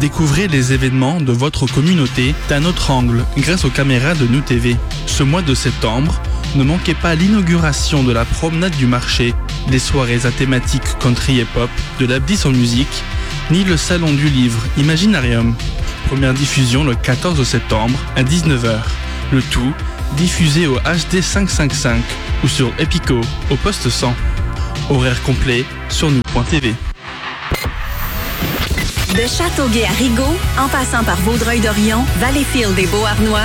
Découvrez les événements de votre communauté d'un autre angle grâce aux caméras de Nous TV. Ce mois de septembre, ne manquez pas l'inauguration de la promenade du marché, des soirées à thématique country et pop, de la Bliss en musique, ni le salon du livre Imaginarium. Première diffusion le 14 septembre à 19h. Le tout diffusé au HD 555 ou sur Epico au poste 100. Horaire complet sur nous.tv. De Châteauguay à Rigaud, en passant par Vaudreuil-Dorion, Valleyfield et Beauharnois,